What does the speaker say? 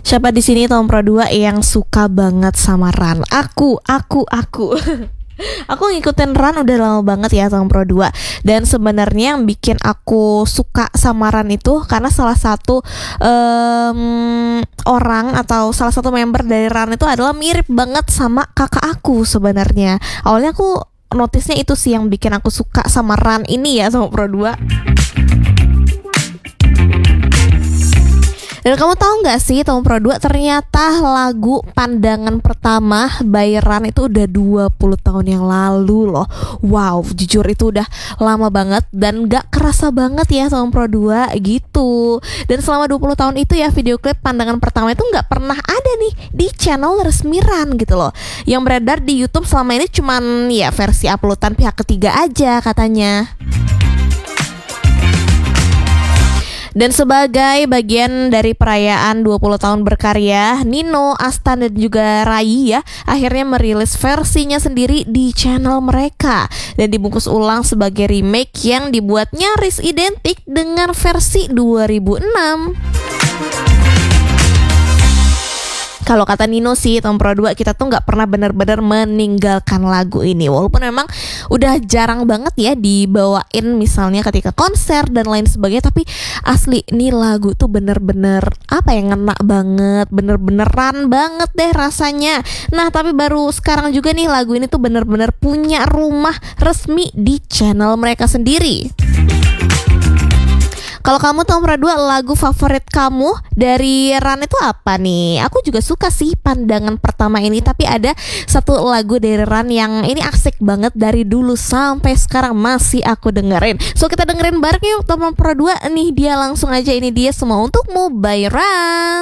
Siapa di sini Tom Pro 2 yang suka banget sama Ran? Aku. Aku ngikutin Ran udah lama banget ya Tom Pro 2. Dan sebenarnya yang bikin aku suka sama Ran itu karena salah satu orang atau salah satu member dari Ran itu adalah mirip banget sama kakak aku sebenarnya. Awalnya aku notisnya itu sih yang bikin aku suka sama Ran ini ya, Tom Pro 2. Dan kamu tahu nggak sih Tom Pro 2 ternyata lagu Pandangan Pertama by Ran itu udah 20 tahun yang lalu loh. Wow, jujur itu udah lama banget dan gak kerasa banget ya Tom Pro 2 gitu. Dan selama 20 tahun itu ya video klip Pandangan Pertama itu gak pernah ada nih di channel resmi Ran gitu loh. Yang beredar di YouTube selama ini cuman ya versi uploadan pihak ketiga aja katanya. Dan sebagai bagian dari perayaan 20 tahun berkarya, Nino, Astan dan juga Rai ya akhirnya merilis versinya sendiri di channel mereka dan dibungkus ulang sebagai remake yang dibuat nyaris identik dengan versi 2006. Kalau kata Nino sih, Tom Pro 2 kita tuh gak pernah benar-benar meninggalkan lagu ini. Walaupun memang udah jarang banget ya dibawain misalnya ketika konser dan lain sebagainya. Tapi asli nih lagu tuh bener-bener apa ya, ngena banget, bener-beneran banget deh rasanya. Nah tapi baru sekarang juga nih lagu ini tuh bener-bener punya rumah resmi di channel mereka sendiri. Kalau kamu Tom Pro 2, lagu favorit kamu dari Ran itu apa nih? Aku juga suka sih Pandangan Pertama ini, tapi ada satu lagu dari Ran yang ini asik banget dari dulu sampai sekarang masih aku dengerin. So kita dengerin bareng yuk Tom Pro 2 nih, dia langsung aja, ini dia Semua Untukmu by Ran.